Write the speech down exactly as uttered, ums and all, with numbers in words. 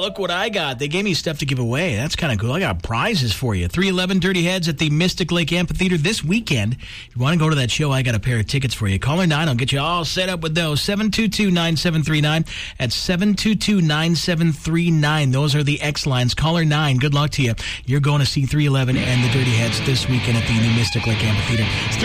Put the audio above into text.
look what I got. They gave me stuff to give away. That's kind of cool. I got prizes for you. three eleven Dirty Heads at the Mystic Lake Amphitheater this weekend. If you want to go to that show, I got a pair of tickets for you. Caller nine, I'll get you all set up with those. seven two two, nine seven three nine at seven two two, nine seven three nine. Those are the X lines. Caller nine, good luck to you. You're going to see three eleven and the Dirty Heads this weekend at the new Mystic Lake Amphitheater. It's